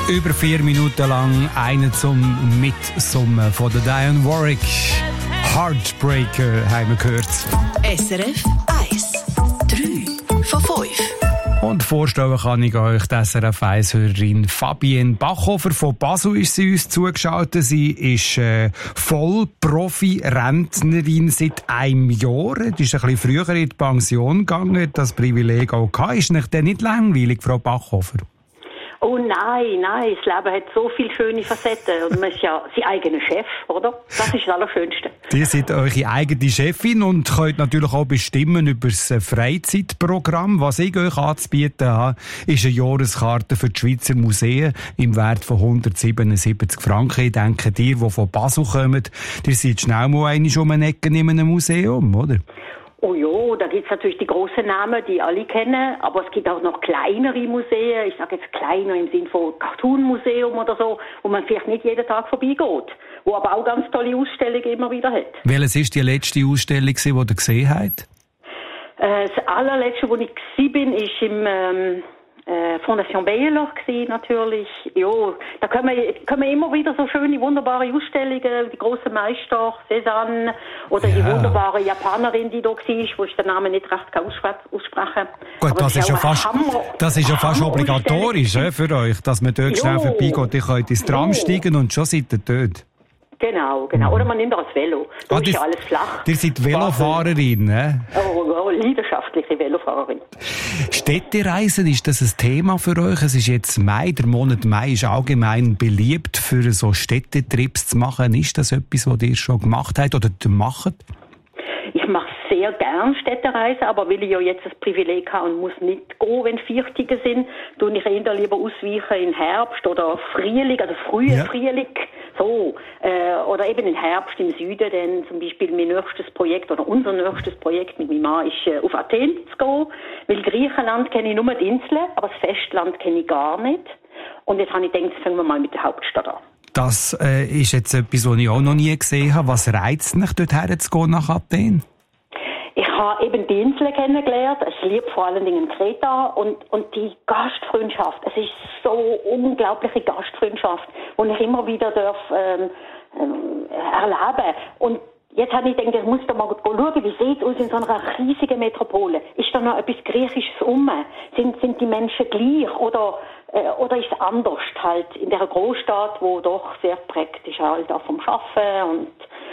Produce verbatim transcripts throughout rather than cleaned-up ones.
Über vier Minuten lang einen zum Mitsummen von der Diane Warwick. Heartbreaker haben wir gehört. S R F eins. drei von fünf. Und vorstellen kann ich euch die S R F eins-Hörerin Fabienne Bachhofer von Basel ist sie uns zugeschaltet. Sie ist äh, Vollprofi-Rentnerin seit einem Jahr. Die ist ein bisschen früher in die Pension gegangen, das Privileg auch gehabt. Ist nicht denn nicht langweilig, Frau Bachhofer? Oh nein, nein, das Leben hat so viele schöne Facetten und man ist ja sein eigener Chef, oder? Das ist das Allerschönste. Ihr seid eure eigene Chefin und könnt natürlich auch bestimmen über das Freizeitprogramm. Was ich euch anzubieten habe, ist eine Jahreskarte für die Schweizer Museen im Wert von hundertsiebenundsiebzig Franken. Ich denke, ihr, die von Basel kommt, ihr seid schnell mal einmal um eine Ecke in einem Museum, oder? Oh ja, da gibt's natürlich die grossen Namen, die alle kennen, aber es gibt auch noch kleinere Museen, ich sage jetzt kleiner im Sinne von Cartoon-Museum oder so, wo man vielleicht nicht jeden Tag vorbeigeht, wo aber auch ganz tolle Ausstellungen immer wieder hat. Welches ist die letzte Ausstellung, die ihr gesehen habt? Äh, das allerletzte, wo ich gewesen bin, ist im ähm, äh, Fondation Bayerloch gewesen, natürlich. Ja, da kommen, kommen immer wieder so schöne, wunderbare Ausstellungen, die grossen Meister, Cézanne, oder ja. Die wunderbare Japanerin, die da war, wo ich den Namen nicht recht aussprechen kann. Gut, das, das ist ja fast, Hammer, das ist ja fast obligatorisch äh, für euch, dass man dort jo. schnell vorbeigeht. Ihr könnt ins Tram jo. steigen und schon seid ihr dort. Genau, genau. Oder man nimmt auch das Velo. Da ah, ist ja alles flach. Ihr seid Velofahrerin, ne? Oh, oh, leidenschaftliche Velofahrerin. Städtereisen, ist das ein Thema für euch? Es ist jetzt Mai, der Monat Mai ist allgemein beliebt, für so Städtetrips zu machen. Ist das etwas, was ihr schon gemacht habt oder macht? Ich mache sehr gern Städtereisen, aber weil ich ja jetzt das Privileg habe und muss nicht gehen, wenn Viertige sind, tue ich eher lieber ausweichen in Herbst oder Frühling, also früher ja. Frühling. So, äh, oder eben im Herbst im Süden, denn zum Beispiel mein nächstes Projekt oder unser nächstes Projekt mit meinem Mann ist äh, auf Athen zu gehen, weil Griechenland kenne ich nur die Inseln, aber das Festland kenne ich gar nicht. Und jetzt habe ich gedacht, fangen wir mal mit der Hauptstadt an. Das äh, ist jetzt etwas, was ich auch noch nie gesehen habe. Was reizt mich, dorthin zu gehen nach Athen? Ich habe eben die Inseln kennengelernt. Ich liebe vor allen Dingen Kreta und, und die Gastfreundschaft. Es ist so unglaubliche Gastfreundschaft, die ich immer wieder darf, ähm, ähm, erleben. Und jetzt habe ich gedacht, ich muss da mal schauen, wie sieht es aus in so einer riesigen Metropole? Ist da noch etwas Griechisches um? Sind, sind die Menschen gleich oder, äh, oder ist es anders halt in der Großstadt, wo doch sehr prägt ist halt auch vom Arbeiten und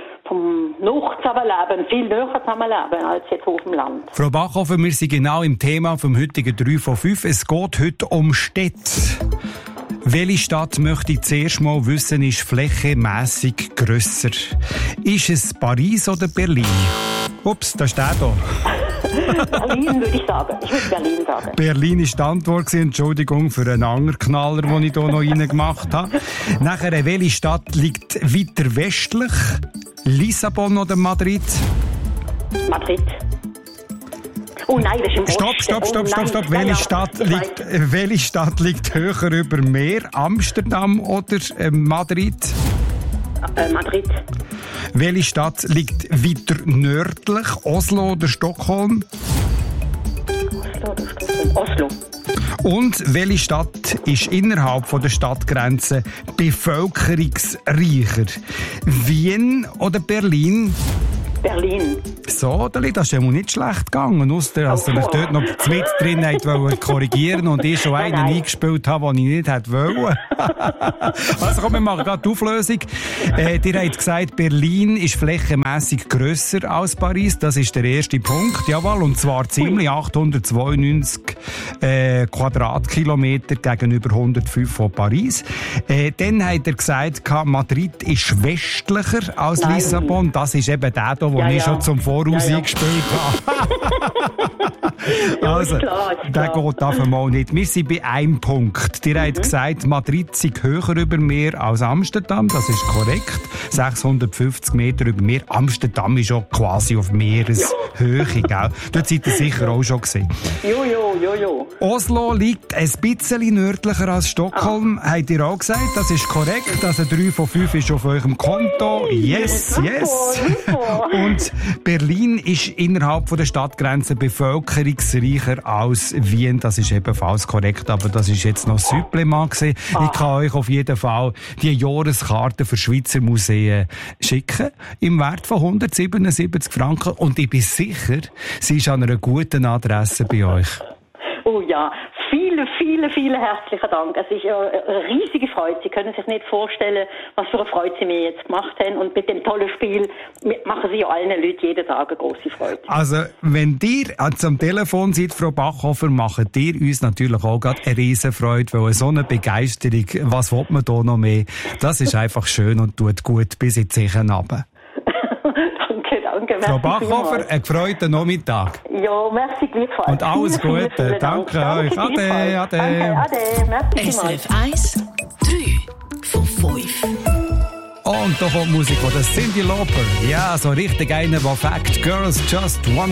vom Nachzusammenleben, viel näher zusammenleben als jetzt auf dem Land. Frau Bachhofer, wir sind genau im Thema vom heutigen drei von fünf. Es geht heute um Städte. Welche Stadt möchte ich zuerst mal wissen, ist flächenmässig grösser? Ist es Paris oder Berlin? Ups, da steht da. Berlin würde ich sagen. Ich würde Berlin sagen. Berlin ist die Antwort gewesen. Entschuldigung für einen Angerknaller, den ich hier noch reingemacht habe. Nachher, welche Stadt liegt weiter westlich? Lissabon oder Madrid? Madrid. Oh nein, das ist im Stopp, stopp, stopp, stopp, stopp. Welche Stadt liegt, welche Stadt liegt höher über Meer? Amsterdam oder äh, Madrid? Äh, Madrid. Welche Stadt liegt weiter nördlich? Oslo oder Stockholm? Oslo oder Stockholm? Oslo. Und welche Stadt ist innerhalb der Stadtgrenzen bevölkerungsreicher? Wien oder Berlin? Berlin. So, das ist ja nicht schlecht gegangen. Ausser, dass ihr dort noch mit drin wollt korrigieren und ich schon einen nein. eingespielt habe, den ich nicht hätte wollen. Also komm, wir machen gerade die Auflösung. Äh, ihr habt gesagt, Berlin ist flächenmässig grösser als Paris. Das ist der erste Punkt. Jawohl, und zwar ziemlich achthundertzweiundneunzig äh, Quadratkilometer gegenüber hundertfünf von Paris. Äh, dann hat er gesagt, Madrid ist westlicher als nein. Lissabon. Das ist eben der hier, den ja, ich ja. schon zum Voraus ja, ja. eingespielt habe. Also, klar, der geht einfach mal nicht. Wir sind bei einem Punkt. Ihr mhm. habt gesagt, Madrid sei höher über Meer als Amsterdam. Das ist korrekt. sechshundertfünfzig Meter über Meer. Amsterdam ist auch quasi auf Meereshöhe, gell? Dort seid ihr sicher auch schon gesehen. Jo, jo, jo, jo. Oslo liegt ein bisschen nördlicher als Stockholm. Ah. Habt ihr auch gesagt? Das ist korrekt. Also drei von fünf ist auf eurem Konto. Yes, yes. Und Berlin ist innerhalb von der Stadtgrenzen bevölkerungsreicher als Wien. Das ist ebenfalls korrekt, aber das ist jetzt noch Supplement gewesen. Ich kann euch auf jeden Fall die Jahreskarte für Schweizer Museen schicken, im Wert von hundertsiebenundsiebzig Franken. Und ich bin sicher, sie ist an einer guten Adresse bei euch. Oh ja, vielen, vielen, vielen herzlichen Dank. Es ist eine riesige Freude. Sie können sich nicht vorstellen, was für eine Freude Sie mir jetzt gemacht haben. Und mit dem tollen Spiel machen Sie ja allen Leuten jeden Tag eine grosse Freude. Also, wenn ihr am Telefon seid, Frau Bachhofer, macht ihr uns natürlich auch gerade eine riesen Freude, weil so eine Begeisterung, was will man da noch mehr? Das ist einfach schön und tut gut bis in die Zechen runter. Danke, danke. Frau Bachhofer, einen gefreuten Nachmittag. Ja, merci gleichfalls. Und alles vielen, Gute. vielen Danke Dank. euch. Ade, ade. Danke, ade. Merci S R vielmals. F eins, drei von fünf. Und da kommt Musik von der Cyndi Lauper. Ja, so richtig eine, der Fact Girls Just Wanna